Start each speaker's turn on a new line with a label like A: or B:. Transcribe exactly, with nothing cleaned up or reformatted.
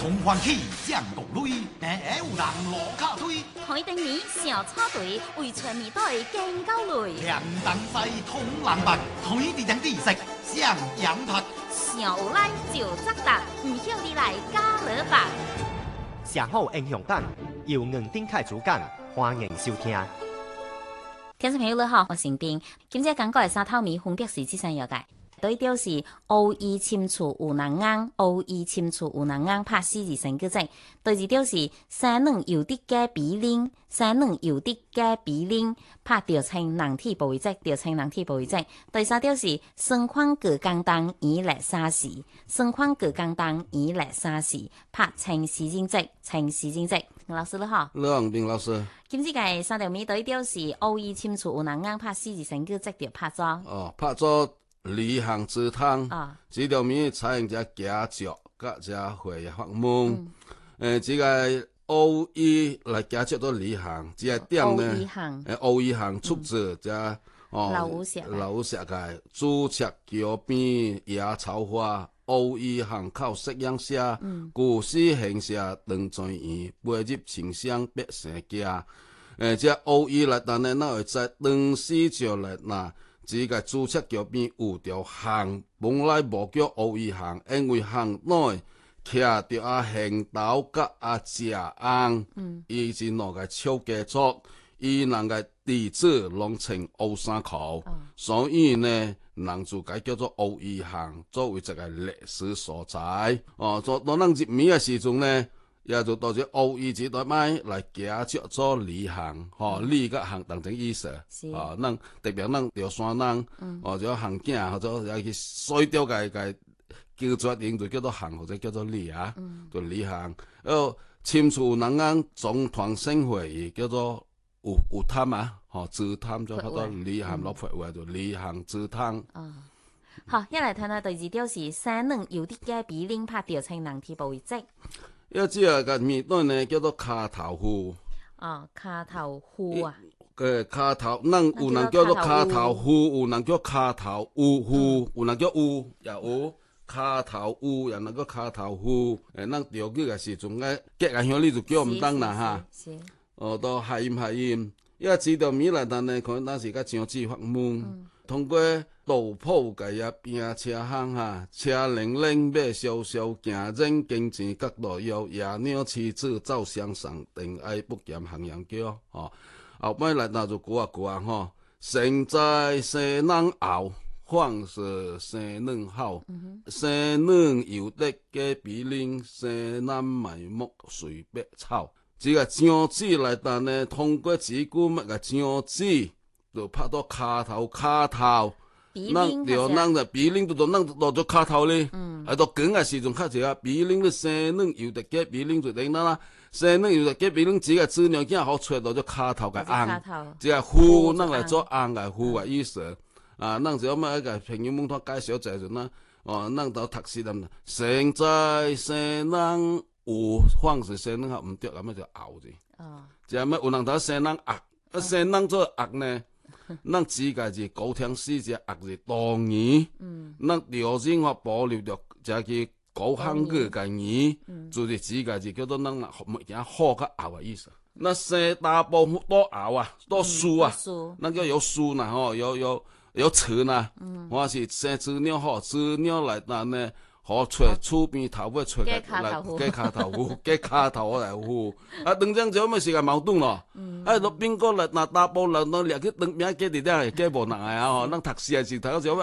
A: 从欢喜降国泪，哎，有人落脚腿。
B: 台灯年小草队，为全面队更高累。
A: 凉东西通人白，台地人知识上洋拍。
B: 上有来就扎达，唔晓你来加勒吧。
C: 上好英雄胆，由硬顶开主讲，欢迎收听。
B: 听众朋友你好，我是丁。今朝讲过的三套米分别是这三样嘅。对调是乌衣深处有人硬，乌衣深处有人硬，拍四字成句仔。第二调是三两有的加比零，三两有的加比零，拍调称人体部位仔，调称人体部位仔。第三调是双款各工当以来三时，双款各工当以来三时，拍称时间仔，称时间仔。老师你好，
D: 你好，丁老师。
B: 今次嘅三条米对调是乌衣深处有人硬，拍四字成句仔，调拍咗。
D: 哦，拍咗。离行之汤，
B: 啊，
D: 这条面采用只夹脚，甲只会发梦。诶，这个乌衣来夹脚到离行，这个点呢？
B: 乌衣行，
D: 诶，乌衣行出自只哦，
B: 老吴石，
D: 老吴石个朱雀桥边野草花，乌衣行靠夕阳下，故事形社长全圆，飞入情乡百姓家。诶，这乌衣来，但呢，那会在长死就来那。这个朱雀桥边有条巷，本来无叫乌衣巷，因为巷内徛着啊杏桃甲啊食翁，伊是两个笑家族，伊两个弟子拢穿乌衫裤，哦、所以呢，人就改叫做乌衣巷，作为一个历史所在。哦，做当咱入面的时阵呢。也就到这乌衣这台麦来夹脚做离行，吼、哦，离甲行当成意思，哦，咱特别咱钓山人，嗯、哦，就行囝或者也去水钓个个叫做名就叫做行或者叫做离啊，嗯、就离行。哦，深处人讲总团生活伊叫做有有贪啊，吼、哦，自贪就叫做离行落魄话就离行自贪。
B: 哦，好，一来谈下第二条是三两有啲嘅比零拍调成人体部位质。
D: 要这个面段呢，叫做卡头户。
B: 哦，卡头户啊。
D: 个卡头，咱有人叫做卡头户，有人叫卡头乌户，有人叫乌也有卡头乌，也能叫卡头户。诶，咱钓鱼个时阵个结个乡里就叫毋当啦哈。
B: 是。
D: 哦，都海音海音，要知道米来但呢，可能当时甲上子发梦。通过道铺个也拼车行哈，车铃铃马萧萧行人经钱角路遥，野鸟妻子走相送，定爱不嫌行人叫吼。后摆来那就歌啊歌啊吼，生在西南后，放是西南好，西南有得加比邻，西南埋木随白草。这个章子来但呢，通过几句乜个章子。就拍到卡头卡头，咱着咱着比零就到咱落咗卡头咧，喺度讲嘅时阵较济啊，比零咧生卵又得加比零就等啦啦，生卵又得加比零，只个质量囝好出到咗卡头嘅红，只个糊咱来做红嘅糊嘅意思，啊，咱就咁一个朋友们托介绍就阵啦，哦，咱到读书咁，生在生卵有放是生卵唔对，咁咪就熬字，哦，只係咪有人头生卵鸭，啊生卵做鸭呢？咱指个是高天四只鸭是大鱼，咱辽人话保留着这个高汉语个鱼，就是指个是叫做咱物件好较熬的意思。那生大部分多熬啊，多树啊，那叫有树呐吼，有有有刺呐，或是生子鸟好，子鸟来那呢。好找厝边头尾找个来加卡头户，加卡头来户，啊，当阵就咪是个矛盾咯。啊，落边个来那大波来那掠去当边加伫遐加无人个啊吼，咱读书也是读到少。